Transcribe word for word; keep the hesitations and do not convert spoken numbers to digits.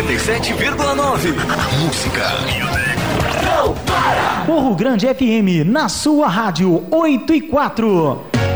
noventa e sete vírgula nove. Música. Não para! Morro Grande F M, na sua rádio oito e quatro.